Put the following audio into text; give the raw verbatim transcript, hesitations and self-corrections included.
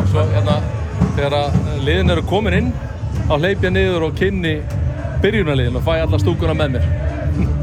svo hérna þegar að liðin eru komin inn þá hleyp ég niður og kynni byrjunarliðin og fæ alla stúkuna með mér